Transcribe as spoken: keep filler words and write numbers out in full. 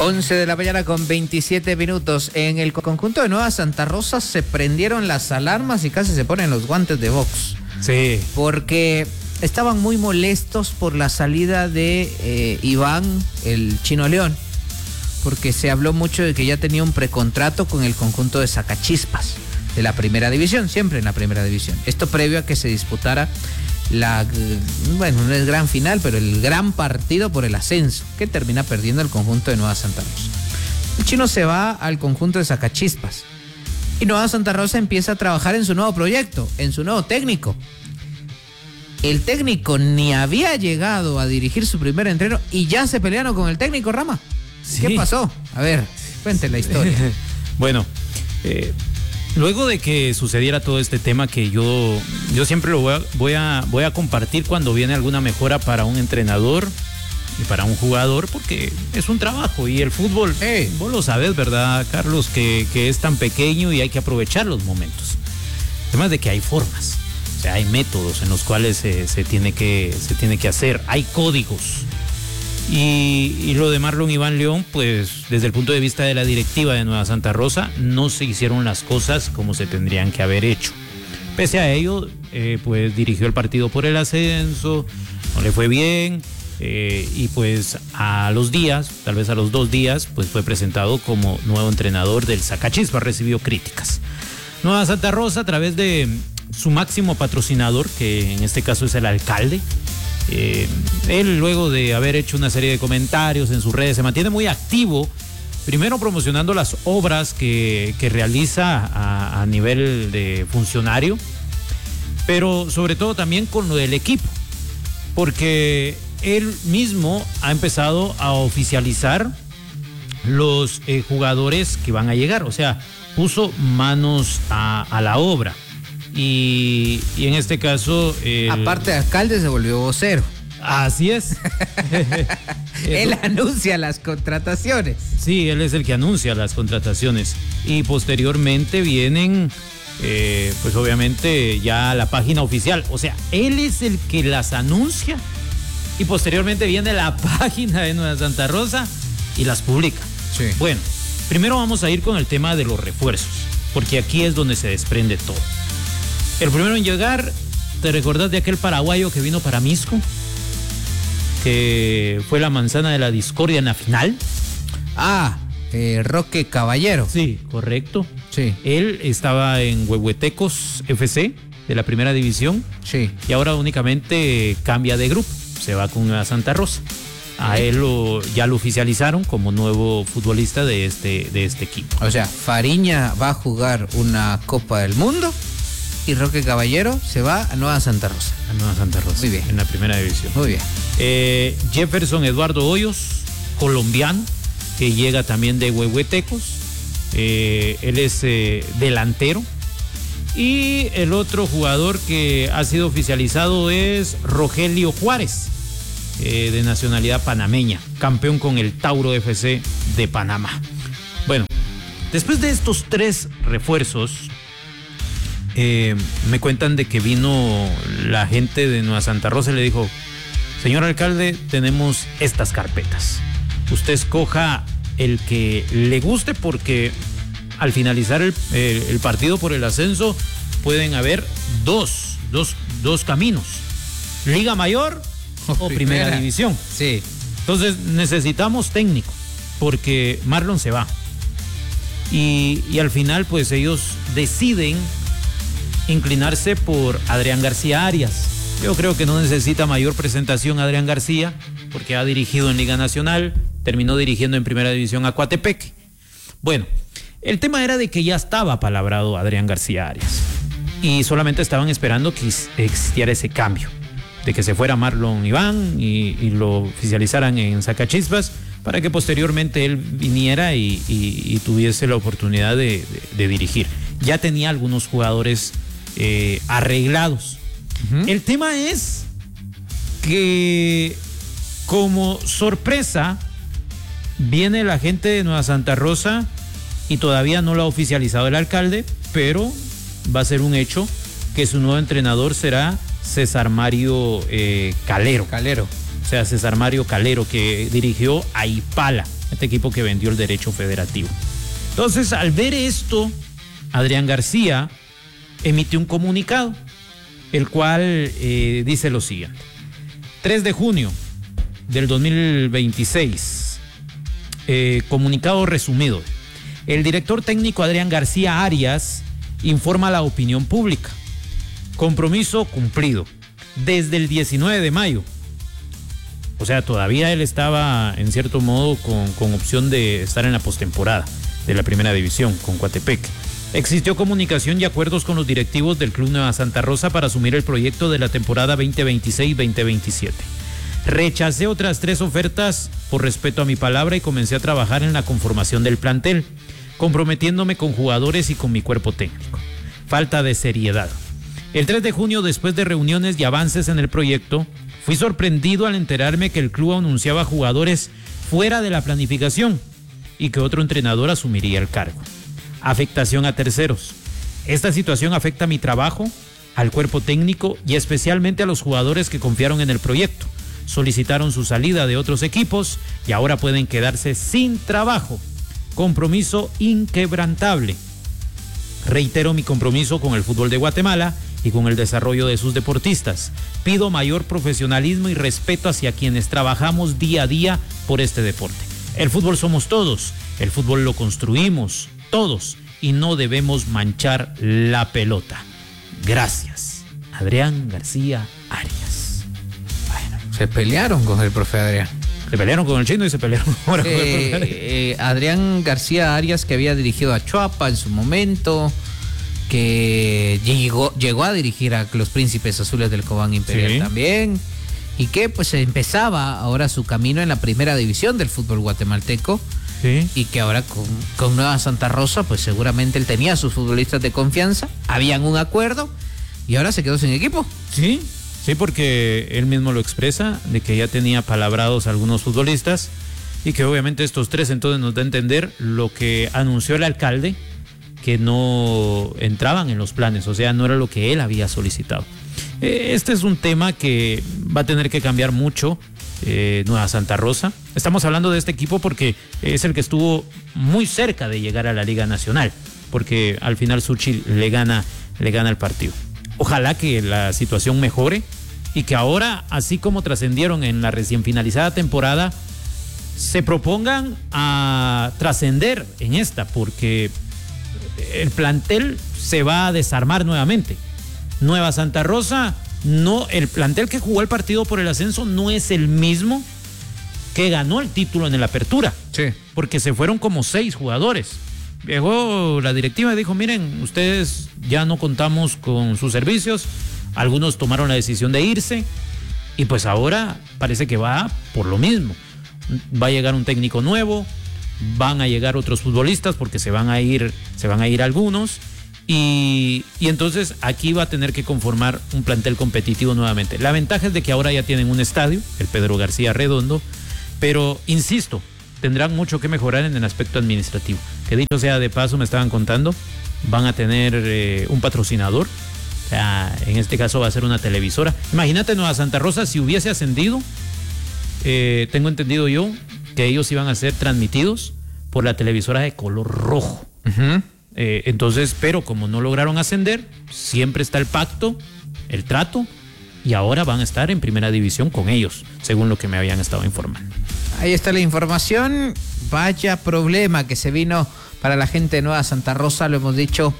once de la mañana con veintisiete minutos. En el conjunto de Nueva Santa Rosa se prendieron las alarmas y casi se ponen los guantes de box. Sí. Porque estaban muy molestos por la salida de eh, Iván, el Chino León. Porque se habló mucho de que ya tenía un precontrato con el conjunto de Sacachispas, de la primera división, siempre en la primera división. Esto previo a que se disputara la, bueno, no es gran final, pero el gran partido por el ascenso, que termina perdiendo el conjunto de Nueva Santa Rosa. El Chino se va al conjunto de Sacachispas y Nueva Santa Rosa empieza a trabajar en su nuevo proyecto, en su nuevo técnico. El técnico ni había llegado a dirigir su primer entreno y ya se pelearon con el técnico, Rama. Sí. ¿Qué pasó? A ver, cuente la historia. Bueno, eh, luego de que sucediera todo este tema que yo, yo siempre lo voy a, voy a, voy a compartir cuando viene alguna mejora para un entrenador y para un jugador, porque es un trabajo y el fútbol, hey. vos lo sabes, ¿verdad, Carlos? Que, que es tan pequeño y hay que aprovechar los momentos. Además de que hay formas, o sea, hay métodos en los cuales se, se, tiene, que, se tiene que hacer, hay códigos. Y, y lo de Marlon Iván León, pues desde el punto de vista de la directiva de Nueva Santa Rosa, no se hicieron las cosas como se tendrían que haber hecho. Pese a ello, eh, pues dirigió el partido por el ascenso, no le fue bien, eh, y pues a los días, tal vez a los dos días, pues fue presentado como nuevo entrenador del Sacachispas, recibió críticas. Nueva Santa Rosa, a través de su máximo patrocinador, que en este caso es el alcalde, Eh, él, luego de haber hecho una serie de comentarios en sus redes, se mantiene muy activo, primero promocionando las obras que, que realiza a, a nivel de funcionario, pero sobre todo también con lo del equipo, porque él mismo ha empezado a oficializar los eh, jugadores que van a llegar, o sea, puso manos a, a la obra. Y, y en este caso... El... Aparte de alcalde, se volvió vocero. Así es. Él anuncia las contrataciones. Sí, él es el que anuncia las contrataciones. Y posteriormente vienen, eh, pues obviamente, ya la página oficial. O sea, él es el que las anuncia. Y posteriormente viene la página de Nueva Santa Rosa y las publica. Sí. Bueno, primero vamos a ir con el tema de los refuerzos, porque aquí es donde se desprende todo. El primero en llegar, ¿te recordás de aquel paraguayo que vino para Misco? Que fue la manzana de la discordia en la final. Ah, eh, Roque Caballero. Sí, correcto. Sí. Él estaba en Huehuetecos F C de la primera división. Sí. Y ahora únicamente cambia de grupo. Se va con Nueva Santa Rosa. A él lo, ya lo oficializaron como nuevo futbolista de este, de este equipo. O sea, Fariña va a jugar una Copa del Mundo y Roque Caballero se va a Nueva Santa Rosa. A Nueva Santa Rosa. Muy bien. En la primera división. Muy bien. Eh, Jefferson Eduardo Hoyos, colombiano, que llega también de Huehuetecos. Eh, él es eh, delantero. Y el otro jugador que ha sido oficializado es Rogelio Juárez, eh, de nacionalidad panameña, campeón con el Tauro F C de Panamá. Bueno, después de estos tres refuerzos, Eh, me cuentan de que vino la gente de Nueva Santa Rosa y le dijo: señor alcalde, tenemos estas carpetas, usted escoja el que le guste, porque al finalizar el, el, el partido por el ascenso pueden haber dos, dos, dos caminos, Liga Mayor o, o primera. primera División. Sí. Entonces necesitamos técnico, porque Marlon se va y, y al final pues ellos deciden inclinarse por Adrián García Arias. Yo creo que no necesita mayor presentación Adrián García, porque ha dirigido en Liga Nacional, terminó dirigiendo en Primera División a Coatepeque. Bueno, el tema era de que ya estaba palabrado Adrián García Arias y solamente estaban esperando que existiera ese cambio, de que se fuera Marlon Iván y, y lo oficializaran en Sacachispas, para que posteriormente él viniera y, y, y tuviese la oportunidad de, de, de dirigir. Ya tenía algunos jugadores Eh, arreglados. Uh-huh. El tema es que, como sorpresa, viene la gente de Nueva Santa Rosa y todavía no lo ha oficializado el alcalde, pero va a ser un hecho que su nuevo entrenador será César Mario eh, Calero. Calero. O sea, César Mario Calero, que dirigió a Ipala este equipo que vendió el derecho federativo. Entonces, al ver esto, Adrián García emitió un comunicado, el cual eh, dice lo siguiente. tres de junio del dos mil veintiséis, eh, comunicado resumido. El director técnico Adrián García Arias informa a la opinión pública. Compromiso cumplido. Desde el diecinueve de mayo. O sea, todavía él estaba, en cierto modo, con, con opción de estar en la postemporada de la primera división con Coatepeque. Existió comunicación y acuerdos con los directivos del Club Nueva Santa Rosa para asumir el proyecto de la temporada veinte veintiséis veinte veintisiete. Rechacé otras tres ofertas por respeto a mi palabra y comencé a trabajar en la conformación del plantel, comprometiéndome con jugadores y con mi cuerpo técnico. Falta de seriedad. El tres de junio, después de reuniones y avances en el proyecto, fui sorprendido al enterarme que el club anunciaba jugadores fuera de la planificación y que otro entrenador asumiría el cargo. Afectación a terceros. Esta situación afecta a mi trabajo, al cuerpo técnico y especialmente a los jugadores que confiaron en el proyecto. Solicitaron su salida de otros equipos y ahora pueden quedarse sin trabajo. Compromiso inquebrantable. Reitero mi compromiso con el fútbol de Guatemala y con el desarrollo de sus deportistas. Pido mayor profesionalismo y respeto hacia quienes trabajamos día a día por este deporte. El fútbol somos todos, el fútbol lo construimos todos y no debemos manchar la pelota. Gracias. Adrián García Arias. Bueno, se pelearon con el profe Adrián. Se pelearon con el chino y se pelearon ahora eh, con el profe Adrián. Eh, Adrián García Arias, que había dirigido a Chuapa en su momento, que llegó, llegó a dirigir a los Príncipes Azules del Cobán Imperial, sí, también, y que pues empezaba ahora su camino en la primera división del fútbol guatemalteco, sí, y que ahora con, con Nueva Santa Rosa pues seguramente él tenía a sus futbolistas de confianza, habían un acuerdo y ahora se quedó sin equipo. Sí, sí, porque él mismo lo expresa, de que ya tenía palabrados algunos futbolistas y que obviamente estos tres entonces nos da a entender lo que anunció el alcalde, que no entraban en los planes, o sea, no era lo que él había solicitado. Este es un tema que va a tener que cambiar mucho eh, Nueva Santa Rosa. Estamos hablando de este equipo porque es el que estuvo muy cerca de llegar a la Liga Nacional, porque al final Suchi le gana, le gana el partido. Ojalá que la situación mejore y que ahora, así como trascendieron en la recién finalizada temporada, se propongan a trascender en esta, porque el plantel se va a desarmar nuevamente. Nueva Santa Rosa, no, el plantel que jugó el partido por el ascenso no es el mismo que ganó el título en el Apertura. Sí. Porque se fueron como seis jugadores. Llegó la directiva y dijo, miren, ustedes ya no contamos con sus servicios. Algunos tomaron la decisión de irse y pues ahora parece que va por lo mismo. Va a llegar un técnico nuevo, van a llegar otros futbolistas porque se van a ir, se van a ir algunos. Y, y entonces aquí va a tener que conformar un plantel competitivo nuevamente. La ventaja es de que ahora ya tienen un estadio, el Pedro García Redondo, pero insisto, tendrán mucho que mejorar en el aspecto administrativo. Que dicho sea de paso, me estaban contando, van a tener eh, un patrocinador, o sea, en este caso va a ser una televisora. Imagínate Nueva Santa Rosa si hubiese ascendido, eh, tengo entendido yo que ellos iban a ser transmitidos por la televisora de color rojo. Uh-huh. Eh, entonces, pero como no lograron ascender, siempre está el pacto, el trato, y ahora van a estar en primera división con ellos, según lo que me habían estado informando. Ahí está la información. Vaya problema que se vino para la gente de Nueva Santa Rosa, lo hemos dicho